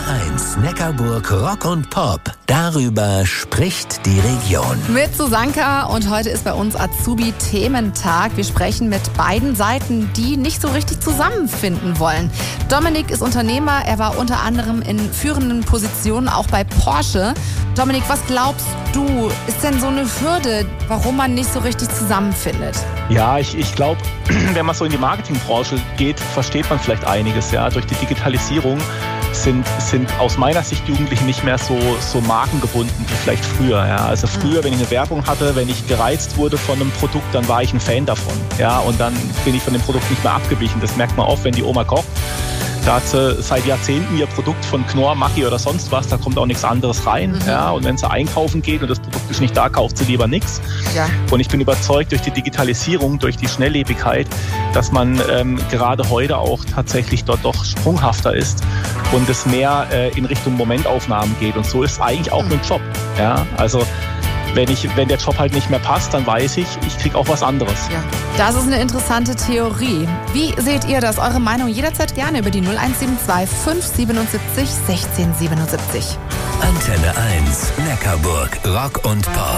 1 Neckarburg Rock und Pop. Darüber spricht die Region. Mit Susanka und heute ist bei uns Azubi-Thementag. Wir sprechen mit beiden Seiten, die nicht so richtig zusammenfinden wollen. Dominik ist Unternehmer. Er war unter anderem in führenden Positionen auch bei Porsche. Dominik, was glaubst du, ist denn so eine Hürde, warum man nicht so richtig zusammenfindet? Ja, ich glaube, wenn man so in die Marketingbranche geht, versteht man vielleicht einiges. Ja, durch die Digitalisierung sind aus meiner Sicht Jugendliche nicht mehr so markengebunden wie vielleicht früher. Ja. Also früher, wenn ich eine Werbung hatte, wenn ich gereizt wurde von einem Produkt, dann war ich ein Fan davon. Ja, und dann bin ich von dem Produkt nicht mehr abgewichen. Das merkt man oft, wenn die Oma kocht. Da hat sie seit Jahrzehnten ihr Produkt von Knorr, Maggi oder sonst was, da kommt auch nichts anderes rein. Ja, und wenn sie einkaufen geht und das Produkt ist nicht da, kauft sie lieber nichts. Ja. Und ich bin überzeugt, durch die Digitalisierung, durch die Schnelllebigkeit, dass man gerade heute auch tatsächlich dort doch sprunghafter ist und es mehr in Richtung Momentaufnahmen geht. Und so ist es eigentlich auch mit dem Job. Ja, also wenn der Job halt nicht mehr passt, dann weiß ich kriege auch was anderes. Ja. Das ist eine interessante Theorie. Wie seht ihr das? Eure Meinung jederzeit gerne über die 0172 577 1677. Antenne 1 Neckarburg Rock und Pop.